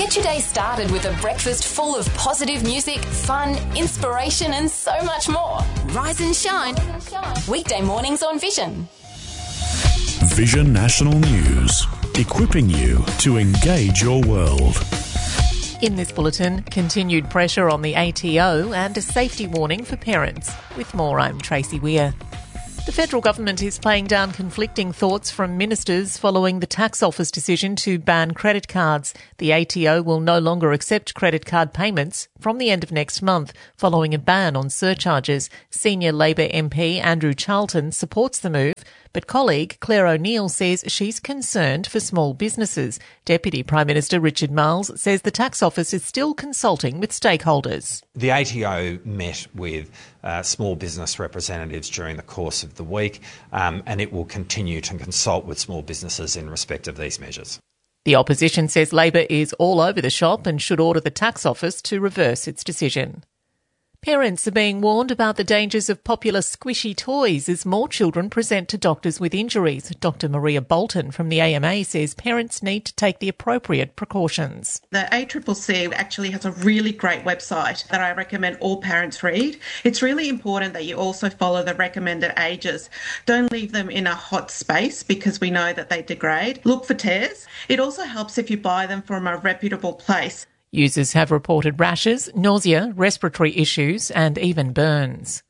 Get your day started with a breakfast full of positive music, fun, inspiration and so much more. Rise and shine. Weekday mornings on Vision. Vision National News, equipping you to engage your world. In this bulletin, continued pressure on the ATO and a safety warning for parents. With more, I'm Tracy Weir. The federal government is playing down conflicting thoughts from ministers following the tax office decision to ban credit cards. The ATO will no longer accept credit card payments from the end of next month, following a ban on surcharges. Senior Labor MP Andrew Charlton supports the move, but colleague Claire O'Neill says she's concerned for small businesses. Deputy Prime Minister Richard Marles says the tax office is still consulting with stakeholders. The ATO met with small business representatives during the course of the week, and it will continue to consult with small businesses in respect of these measures. The opposition says Labor is all over the shop and should order the tax office to reverse its decision. Parents are being warned about the dangers of popular squishy toys as more children present to doctors with injuries. Dr Maria Bolton from the AMA says parents need to take the appropriate precautions. The ACCC actually has a really great website that I recommend all parents read. It's really important that you also follow the recommended ages. Don't leave them in a hot space because we know that they degrade. Look for tears. It also helps if you buy them from a reputable place. Users have reported rashes, nausea, respiratory issues and even burns.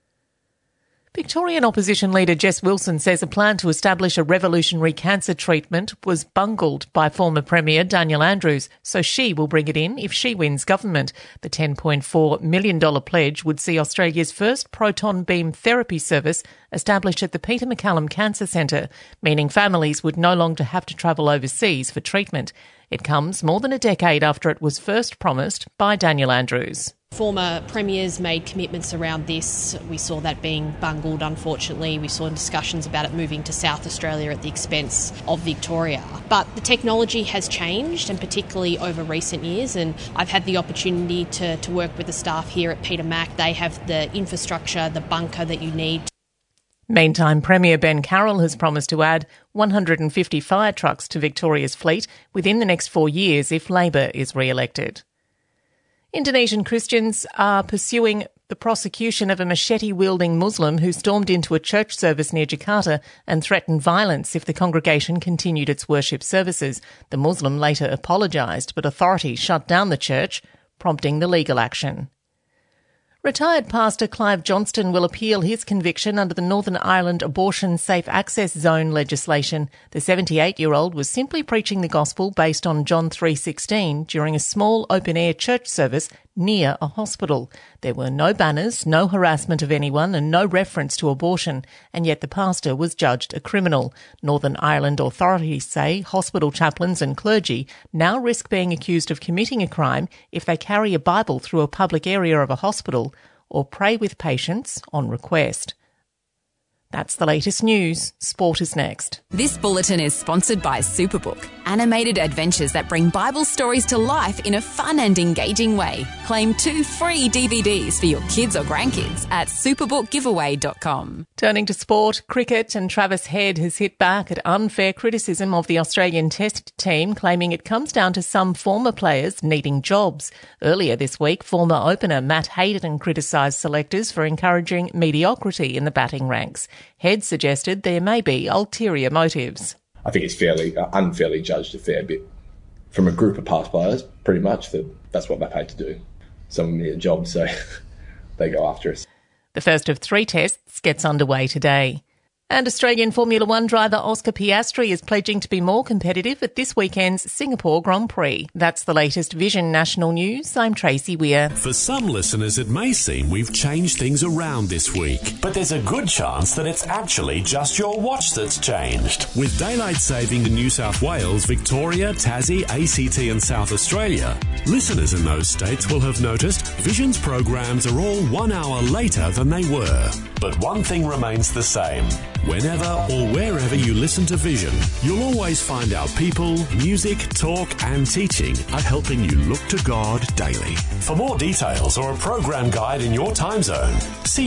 Victorian opposition leader Jess Wilson says a plan to establish a revolutionary cancer treatment was bungled by former Premier Daniel Andrews, so she will bring it in if she wins government. The $10.4 million pledge would see Australia's first proton beam therapy service established at the Peter MacCallum Cancer Centre, meaning families would no longer have to travel overseas for treatment. It comes more than a decade after it was first promised by Daniel Andrews. Former premiers made commitments around this. We saw that being bungled, unfortunately. We saw discussions about it moving to South Australia at the expense of Victoria. But the technology has changed, and particularly over recent years, and I've had the opportunity to work with the staff here at Peter Mac. They have the infrastructure, the bunker that you need. Meantime, Premier Ben Carroll has promised to add 150 fire trucks to Victoria's fleet within the next 4 years if Labor is re-elected. Indonesian Christians are pursuing the prosecution of a machete-wielding Muslim who stormed into a church service near Jakarta and threatened violence if the congregation continued its worship services. The Muslim later apologised, but authorities shut down the church, prompting the legal action. Retired pastor Clive Johnston will appeal his conviction under the Northern Ireland Abortion Safe Access Zone legislation. The 78-year-old was simply preaching the gospel based on John 3:16 during a small open-air church service near a hospital. There were no banners, no harassment of anyone and no reference to abortion, and yet the pastor was judged a criminal. Northern Ireland authorities say hospital chaplains and clergy now risk being accused of committing a crime if they carry a Bible through a public area of a hospital or pray with patients on request. That's the latest news. Sport is next. This bulletin is sponsored by Superbook, animated adventures that bring Bible stories to life in a fun and engaging way. Claim 2 free DVDs for your kids or grandkids at superbookgiveaway.com. Turning to sport, cricket, and Travis Head has hit back at unfair criticism of the Australian Test team, claiming it comes down to some former players needing jobs. Earlier this week, former opener Matt Hayden criticised selectors for encouraging mediocrity in the batting ranks. Head suggested there may be ulterior motives. I think it's unfairly judged a fair bit from a group of past players, pretty much. That's what they're paid to do. Some need a job, so they go after us. The first of 3 tests gets underway today. And Australian Formula One driver Oscar Piastri is pledging to be more competitive at this weekend's Singapore Grand Prix. That's the latest Vision National News. I'm Tracy Weir. For some listeners, it may seem we've changed things around this week, but there's a good chance that it's actually just your watch that's changed. With daylight saving in New South Wales, Victoria, Tassie, ACT and South Australia, listeners in those states will have noticed Vision's programs are all 1 hour later than they were. But one thing remains the same. Whenever or wherever you listen to Vision, you'll always find our people, music, talk and teaching are helping you look to God daily. For more details or a program guide in your time zone, see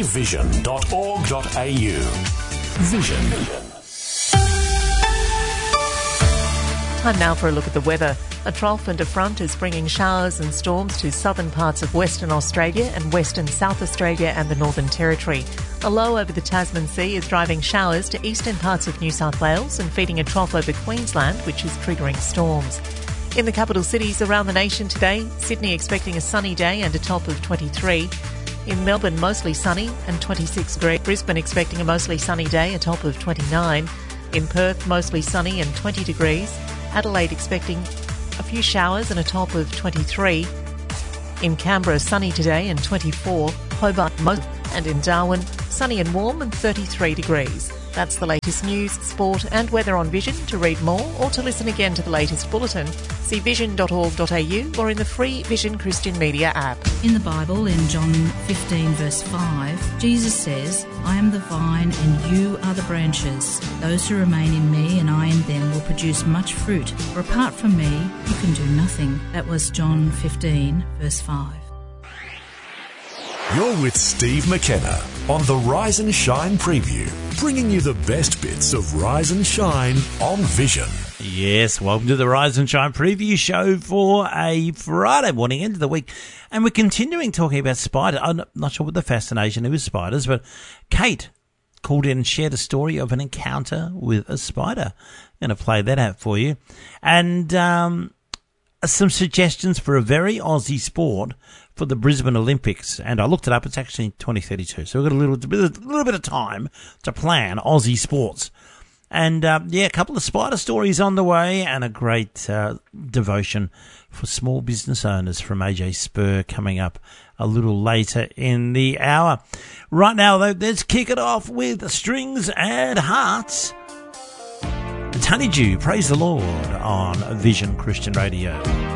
vision.org.au. Vision. Time now for a look at the weather. A trough and a front is bringing showers and storms to southern parts of Western Australia and Western South Australia and the Northern Territory. A low over the Tasman Sea is driving showers to eastern parts of New South Wales and feeding a trough over Queensland, which is triggering storms. In the capital cities around the nation today, Sydney expecting a sunny day and a top of 23. In Melbourne, mostly sunny and 26 degrees. Brisbane expecting a mostly sunny day, a top of 29. In Perth, mostly sunny and 20 degrees. Adelaide expecting a few showers and a top of 23. In Canberra, sunny today and 24. Hobart, and in Darwin, sunny and warm and 33 degrees. That's the latest news, sport and weather on Vision. To read more or to listen again to the latest bulletin, see vision.org.au or in the free Vision Christian Media app. In the Bible, in John 15 verse 5, Jesus says, "I am the vine and you are the branches. Those who remain in me and I in them will produce much fruit. For apart from me, you can do nothing." That was John 15 verse 5. You're with Steve McKenna on the Rise and Shine preview, bringing you the best bits of Rise and Shine on Vision. Yes, welcome to the Rise and Shine preview show for a Friday morning, end of the week. And we're continuing talking about spiders. I'm not sure what the fascination is with spiders, but Kate called in and shared a story of an encounter with a spider. I'm going to play that out for you. And some suggestions for a very Aussie sport for the Brisbane Olympics, and I looked it up. It's actually 2032, so we've got a little bit of time to plan Aussie sports. And a couple of spider stories on the way, and a great devotion for small business owners from AJ Spur coming up a little later in the hour. Right now, though, let's kick it off with Strings and Hearts. It's Honeydew, praise the Lord, on Vision Christian Radio.